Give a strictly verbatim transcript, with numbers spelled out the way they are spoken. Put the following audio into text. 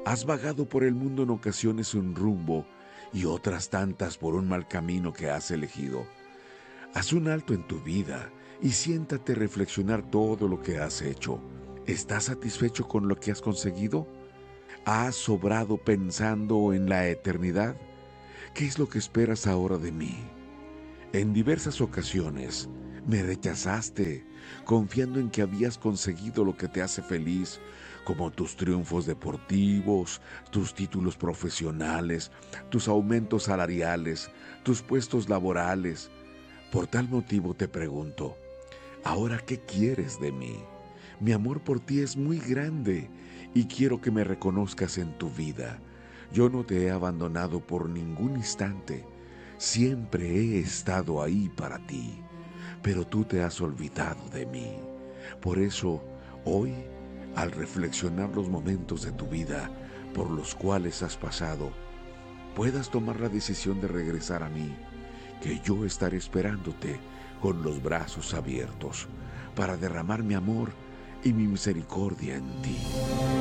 Has vagado por el mundo en ocasiones un rumbo y otras tantas por un mal camino que has elegido. Haz un alto en tu vida y siéntate a reflexionar todo lo que has hecho. ¿Estás satisfecho con lo que has conseguido? ¿Has sobrado pensando en la eternidad? ¿Qué es lo que esperas ahora de mí? En diversas ocasiones me rechazaste, confiando en que habías conseguido lo que te hace feliz, como tus triunfos deportivos, tus títulos profesionales, tus aumentos salariales, tus puestos laborales. Por tal motivo te pregunto, ¿ahora qué quieres de mí? Mi amor por ti es muy grande y quiero que me reconozcas en tu vida. Yo no te he abandonado por ningún instante. Siempre he estado ahí para ti, pero tú te has olvidado de mí. Por eso, hoy, al reflexionar los momentos de tu vida por los cuales has pasado, puedas tomar la decisión de regresar a mí, que yo estaré esperándote con los brazos abiertos para derramar mi amor y mi misericordia en ti.